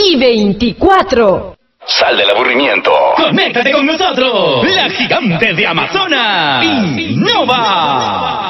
y 24. Sal del aburrimiento. Conéctate con nosotros. La gigante de Amazonas. Innova.